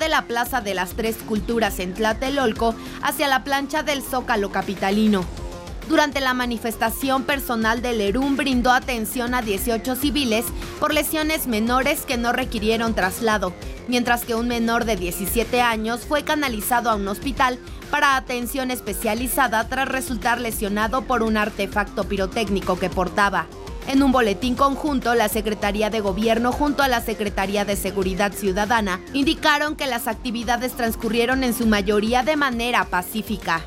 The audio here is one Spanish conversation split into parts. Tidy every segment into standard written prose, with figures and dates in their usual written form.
de la Plaza de las Tres Culturas en Tlatelolco hacia la plancha del Zócalo capitalino. Durante la manifestación, personal del ERUM brindó atención a 18 civiles por lesiones menores que no requirieron traslado, mientras que un menor de 17 años fue canalizado a un hospital para atención especializada tras resultar lesionado por un artefacto pirotécnico que portaba. En un boletín conjunto, la Secretaría de Gobierno junto a la Secretaría de Seguridad Ciudadana indicaron que las actividades transcurrieron en su mayoría de manera pacífica.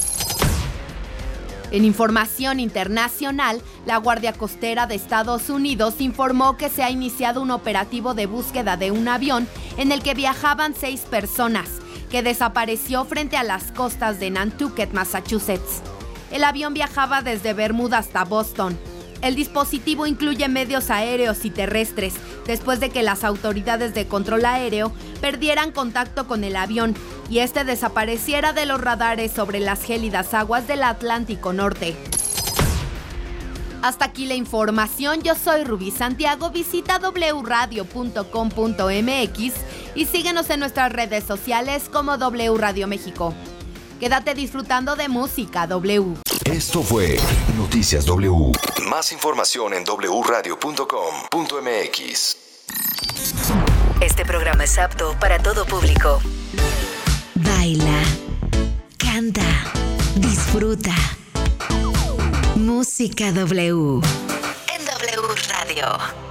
En información internacional, la Guardia Costera de Estados Unidos informó que se ha iniciado un operativo de búsqueda de un avión en el que viajaban 6 personas, que desapareció frente a las costas de Nantucket, Massachusetts. El avión viajaba desde Bermuda hasta Boston. El dispositivo incluye medios aéreos y terrestres, después de que las autoridades de control aéreo perdieran contacto con el avión y este desapareciera de los radares sobre las gélidas aguas del Atlántico Norte. Hasta aquí la información, yo soy Rubí Santiago, visita wradio.com.mx y síguenos en nuestras redes sociales como W Radio México. Quédate disfrutando de música W. Esto fue Noticias W. Más información en wradio.com.mx. Este programa es apto para todo público. Baila, canta, disfruta. Música W. En W Radio.